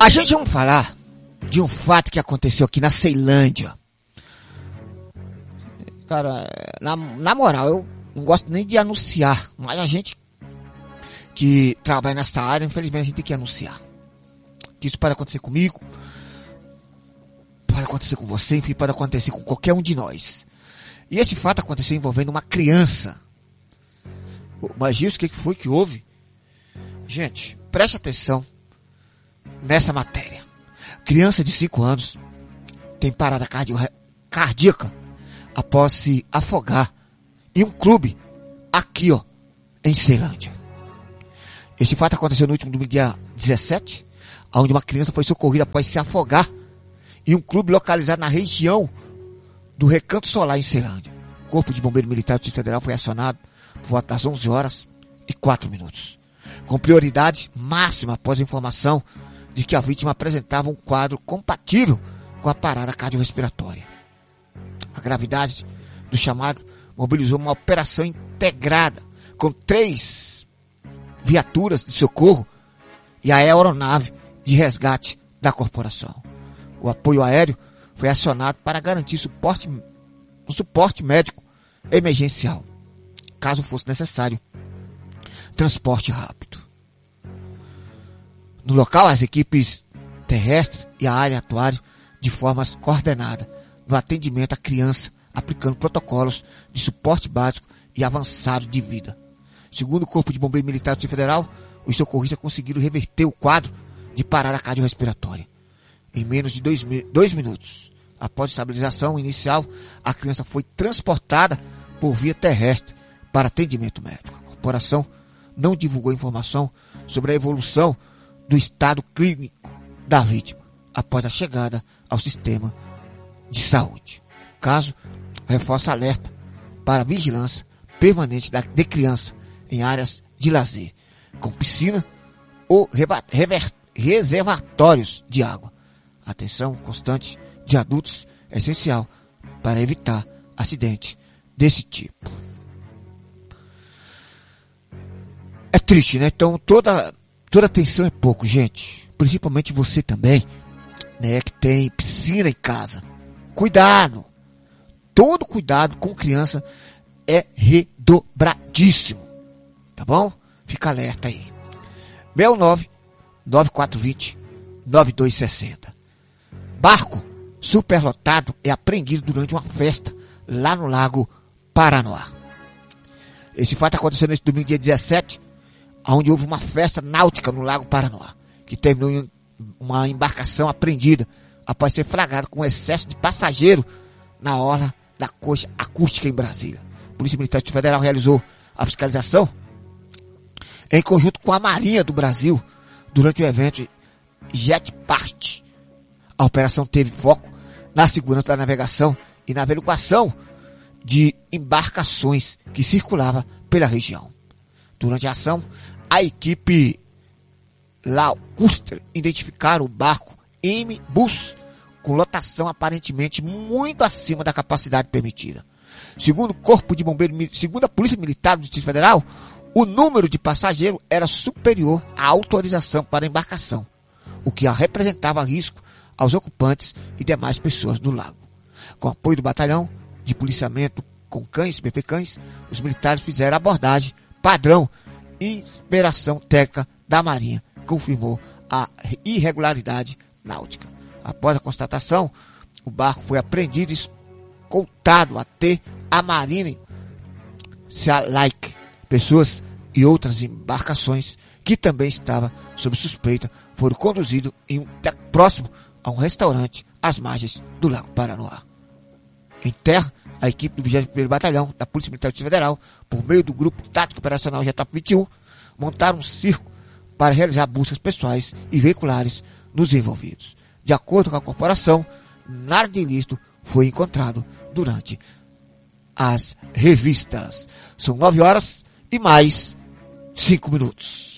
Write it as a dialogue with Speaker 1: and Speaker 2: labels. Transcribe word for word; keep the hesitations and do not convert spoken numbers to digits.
Speaker 1: A gente vamos falar de um fato que aconteceu aqui na Ceilândia. Cara, na, na moral, eu não gosto nem de anunciar, mas a gente que trabalha nessa área, infelizmente a gente tem que anunciar. Isso pode acontecer comigo, pode acontecer com você, enfim, pode acontecer com qualquer um de nós. E esse fato aconteceu envolvendo uma criança. Mas isso, o que foi que houve? Gente, preste atenção nessa matéria. Criança de cinco anos tem parada cardio- cardíaca após se afogar em um clube aqui, ó, em Ceilândia. Este fato aconteceu no último domingo, dia dezessete, onde uma criança foi socorrida após se afogar em um clube localizado na região do Recanto Solar, em Ceilândia. O Corpo de Bombeiro Militar do Distrito Federal foi acionado por volta das onze horas e quatro minutos, com prioridade máxima após a informação de que a vítima apresentava um quadro compatível com a parada cardiorrespiratória. A gravidade do chamado mobilizou uma operação integrada com três viaturas de socorro e a aeronave de resgate da corporação. O apoio aéreo foi acionado para garantir suporte, um suporte médico emergencial, caso fosse necessário transporte rápido. No local, as equipes terrestres e a área atuaram de forma coordenada no atendimento à criança, aplicando protocolos de suporte básico e avançado de vida. Segundo o Corpo de Bombeiro Militar do Distrito Federal, os socorristas conseguiram reverter o quadro de parada cardiorrespiratória em menos de dois, dois minutos. Após a estabilização inicial, a criança foi transportada por via terrestre para atendimento médico. A corporação não divulgou informação sobre a evolução do estado clínico da vítima após a chegada ao sistema de saúde. O caso reforça alerta para a vigilância permanente da, de criança em áreas de lazer, com piscina ou reva, rever, reservatórios de água. A atenção constante de adultos é essencial para evitar acidentes desse tipo. É triste, né? Então toda, toda atenção é pouco, gente. Principalmente você também, né? Que tem piscina em casa. Cuidado! Todo cuidado com criança é redobradíssimo. Tá bom? Fica alerta aí. seis nove nove quatro dois zero nove dois seis zero. Barco superlotado é apreendido durante uma festa lá no Lago Paranoá. Esse fato aconteceu nesse domingo, dia dezessete, onde houve uma festa náutica no Lago Paranoá, que terminou em uma embarcação apreendida após ser flagrado com excesso de passageiro na orla da costa acústica em Brasília. A Polícia Militar Federal realizou a fiscalização em conjunto com a Marinha do Brasil durante o evento Jet Party. A operação teve foco na segurança da navegação e na averiguação de embarcações que circulavam pela região. Durante a ação, a equipe lacustre identificaram o barco M-Bus com lotação aparentemente muito acima da capacidade permitida. Segundo o Corpo de Bombeiros, segundo a Polícia Militar do Distrito Federal, o número de passageiros era superior à autorização para a embarcação, o que representava risco aos ocupantes e demais pessoas no lago. Com apoio do batalhão de policiamento com cães, B P cães, os militares fizeram a abordagem padrão e inspeção técnica da Marinha, confirmou a irregularidade náutica. Após a constatação, o barco foi apreendido e escoltado até a Marine Like. Pessoas e outras embarcações que também estavam sob suspeita foram conduzidos em um próximo a um restaurante às margens do Lago Paranoá. Em terra, a equipe do vigésimo primeiro Batalhão da Polícia Militar do Distrito Federal, por meio do Grupo Tático Operacional J vinte e um, montaram um circo para realizar buscas pessoais e veiculares nos envolvidos. De acordo com a corporação, nada de ilícito foi encontrado durante as revistas. São nove horas e mais cinco minutos.